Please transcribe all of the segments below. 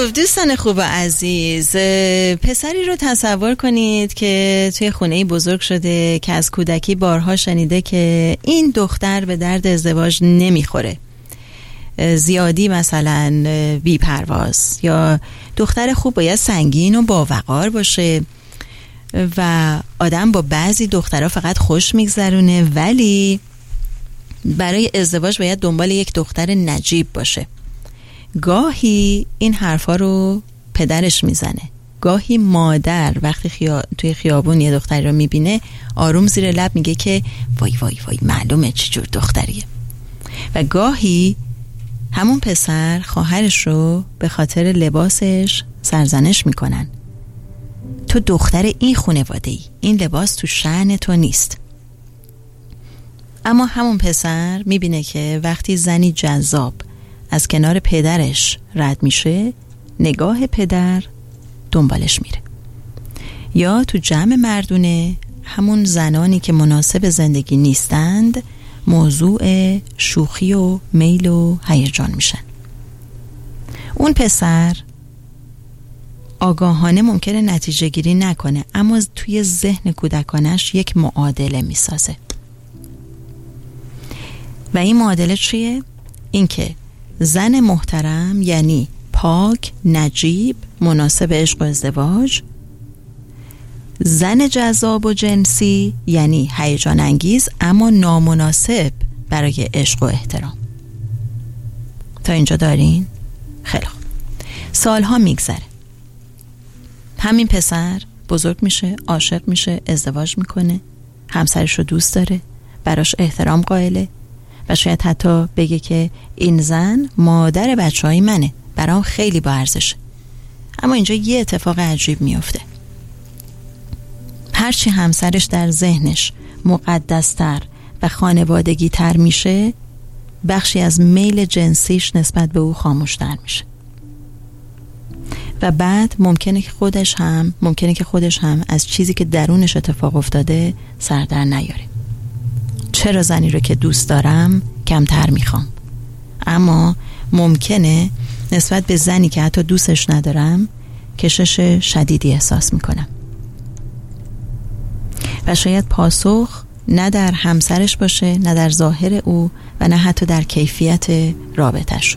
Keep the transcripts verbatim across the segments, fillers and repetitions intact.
خب دوستان خوب و عزیز، پسری رو تصور کنید که توی خونه بزرگ شده که از کودکی بارها شنیده که این دختر به درد ازدواج نمیخوره، زیادی مثلا بی‌پرواز، یا دختر خوب باید سنگین و باوقار باشه و آدم با بعضی دخترها فقط خوش میگذرونه، ولی برای ازدواج باید دنبال یک دختر نجیب باشه. گاهی این حرفا رو پدرش میزنه، گاهی مادر وقتی خیا... توی خیابون یه دختری رو میبینه آروم زیر لب میگه که وای وای وای معلومه چه جور دختریه، و گاهی همون پسر خواهرش رو به خاطر لباسش سرزنش میکنن. تو دختر این خانواده ای، این لباس تو شأن تو نیست. اما همون پسر میبینه که وقتی زنی جذاب از کنار پدرش رد میشه، نگاه پدر دنبالش میره. یا تو جمع مردونه همون زنانی که مناسب زندگی نیستند موضوع شوخی و میل و هیجان میشن. اون پسر آگاهانه ممکنه نتیجه گیری نکنه، اما توی ذهن کودکانش یک معادله میسازه. و این معادله چیه؟ این که زن محترم یعنی پاک، نجیب، مناسب عشق و ازدواج. زن جذاب و جنسی یعنی هیجان انگیز اما نامناسب برای عشق و احترام. تا اینجا دارین؟ خیلی خوب. سالها میگذره، همین پسر بزرگ میشه، عاشق میشه، ازدواج میکنه، همسرش رو دوست داره، براش احترام قائله و شاید حتی بگه که این زن مادر بچه های منه، برام خیلی با ارزشه. اما اینجا یه اتفاق عجیب میفته. هرچی همسرش در ذهنش مقدستر و خانوادگی تر میشه، بخشی از میل جنسیش نسبت به او خاموشتر میشه و بعد ممکنه که خودش هم ممکنه که خودش هم از چیزی که درونش اتفاق افتاده سر در نیاره. چرا زنی رو که دوست دارم کمتر میخوام، اما ممکنه نسبت به زنی که حتی دوستش ندارم کشش شدیدی احساس میکنم. و شاید پاسخ نه در همسرش باشه، نه در ظاهر او و نه حتی در کیفیت رابطه‌ش.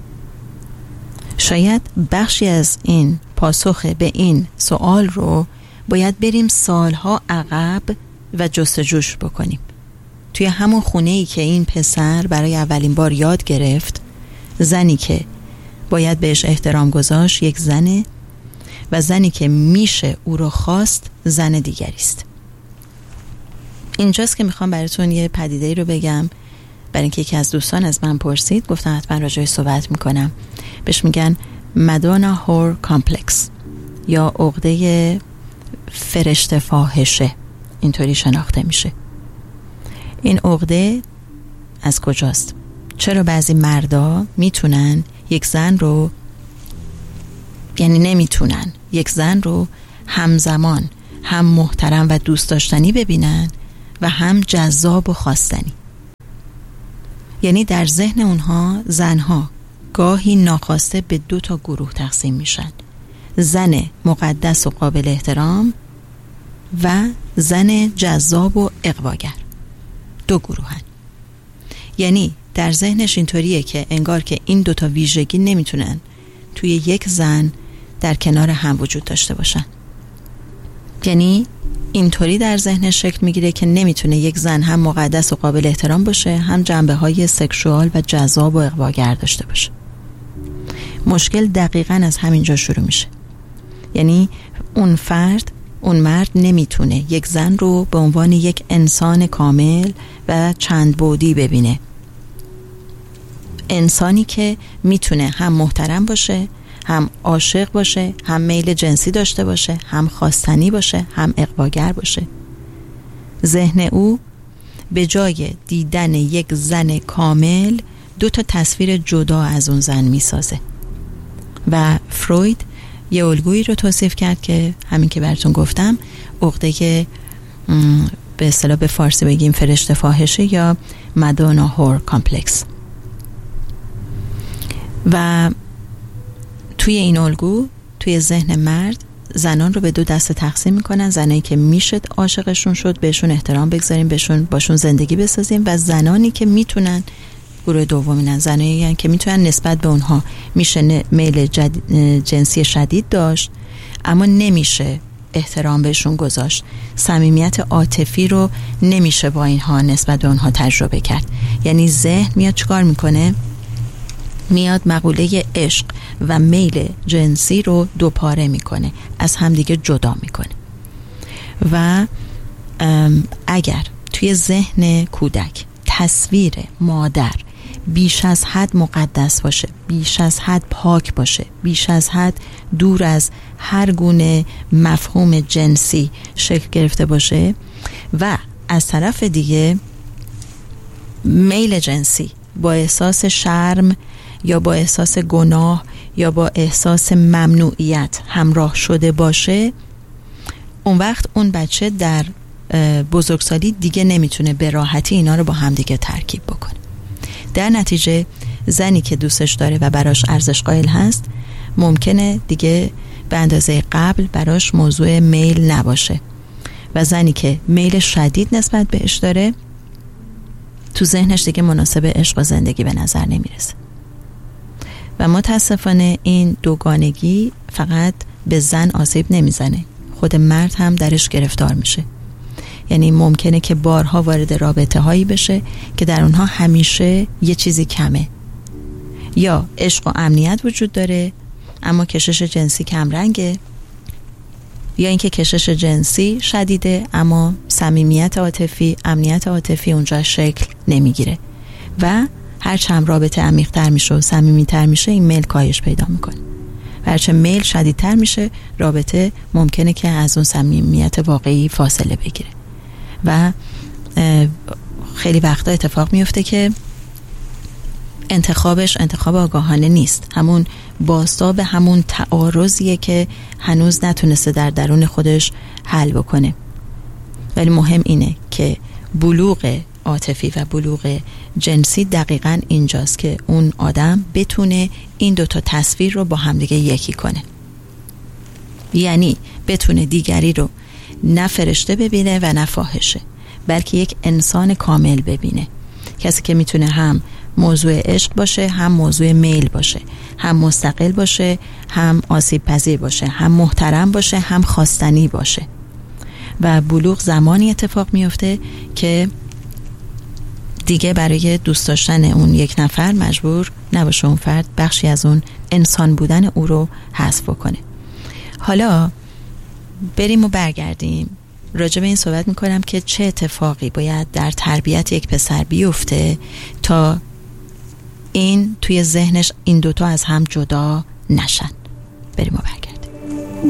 شاید بخشی از این پاسخ به این سوال رو باید بریم سالها عقب و جستجوش بکنیم. توی همون خونه‌ای که این پسر برای اولین بار یاد گرفت زنی که باید بهش احترام گذاشت یک زنه و زنی که میشه او رو خواست زن دیگری است. اینجاست که میخوام براتون یه پدیده‌ای رو بگم، برای اینکه یکی از دوستان از من پرسید، گفتم حتما راجعش صحبت میکنم. بهش میگن مادونا هور کامپلکس یا عقده فرشته فاحشه، اینطوری شناخته میشه. این عقده از کجاست؟ چرا بعضی مردا میتونن یک زن رو، یعنی نمیتونن یک زن رو همزمان هم محترم و دوست داشتنی ببینن و هم جذاب و خواستنی؟ یعنی در ذهن اونها زنها گاهی ناخواسته به دو تا گروه تقسیم میشن: زن مقدس و قابل احترام و زن جذاب و اغواگر. دو گروهن. یعنی در ذهنش اینطوریه که انگار که این دوتا ویژگی نمیتونن توی یک زن در کنار هم وجود داشته باشن. یعنی اینطوری در ذهنش شکل میگیره که نمیتونه یک زن هم مقدس و قابل احترام باشه، هم جنبه های سکشوال و جذاب و اغواگر داشته باشه. مشکل دقیقاً از همینجا شروع میشه. یعنی اون فرد، اون مرد نمیتونه یک زن رو به عنوان یک انسان کامل و چند بعدی ببینه. انسانی که میتونه هم محترم باشه، هم عاشق باشه، هم میل جنسی داشته باشه، هم خواستنی باشه، هم اغواگر باشه. ذهن او به جای دیدن یک زن کامل دو تا تصویر جدا از اون زن میسازه. و فروید یه الگویی رو توصیف کرد که همین که براتون گفتم، عقده که به اصطلاح به فارسی بگیم فرشته فاحشه یا مادونا هور کامپلکس. و توی این الگو توی ذهن مرد زنان رو به دو دسته تقسیم میکنن: زنایی که میشه عاشقشون شد بهشون احترام بگذاریم، بهشون باشون زندگی بسازیم، و زنانی که میتونن، گروه دومینن، زنایی که میتونن نسبت به اونها میشه میل جنسی شدید داشت اما نمیشه احترام بهشون گذاشت، صمیمیت عاطفی رو نمیشه با اینها نسبت به اونها تجربه کرد. یعنی ذهن میاد چیکار میکنه؟ میاد مقوله عشق و میل جنسی رو دوپاره میکنه، از همدیگه جدا میکنه. و اگر توی ذهن کودک تصویر مادر بیش از حد مقدس باشه، بیش از حد پاک باشه، بیش از حد دور از هر گونه مفهوم جنسی شکل گرفته باشه، و از طرف دیگه میل جنسی با احساس شرم یا با احساس گناه یا با احساس ممنوعیت همراه شده باشه، اون وقت اون بچه در بزرگسالی دیگه نمیتونه به راحتی اینا رو با هم دیگه ترکیب بکنه. در نتیجه زنی که دوستش داره و براش ارزش قائل هست ممکنه دیگه به اندازه قبل براش موضوع میل نباشه، و زنی که میل شدید نسبت بهش داره تو ذهنش دیگه مناسب عشق و زندگی به نظر نمیرسه. و متاسفانه این دوگانگی فقط به زن آسیب نمیزنه، خود مرد هم درش گرفتار میشه. یعنی ممکنه که بارها وارد رابطه هایی بشه که در اونها همیشه یه چیزی کمه، یا عشق و امنیت وجود داره اما کشش جنسی کم رنگه، یا اینکه کشش جنسی شدیده اما صمیمیت عاطفی، امنیت عاطفی اونجا شکل نمیگیره، و هر چند رابطه عمیق‌تر میشه و صمیمیتر میشه این میل کاهش پیدا میکنه. هرچه میل شدیدتر میشه رابطه ممکنه که از اون صمیمیت واقعی فاصله بگیره، و خیلی وقتا اتفاق میفته که انتخابش انتخاب آگاهانه نیست، همون بازتاب همون تعارضیه که هنوز نتونسته در درون خودش حل بکنه. ولی مهم اینه که بلوغ عاطفی و بلوغ جنسی دقیقاً اینجاست که اون آدم بتونه این دوتا تصویر رو با همدیگه یکی کنه، یعنی بتونه دیگری رو نه فرشته ببینه و نه فاحشه، بلکه یک انسان کامل ببینه، کسی که میتونه هم موضوع عشق باشه، هم موضوع میل باشه، هم مستقل باشه، هم آسیب پذیر باشه، هم محترم باشه، هم خواستنی باشه. و بلوغ زمانی اتفاق میفته که دیگه برای دوست داشتن اون یک نفر مجبور نباشه اون فرد بخشی از اون انسان بودن او رو حذف کنه. حالا بریم و برگردیم راجع به این صحبت میکنم که چه اتفاقی باید در تربیت یک پسر بیفته تا این توی ذهنش این دوتا از هم جدا نشن. بریم و برگردیم.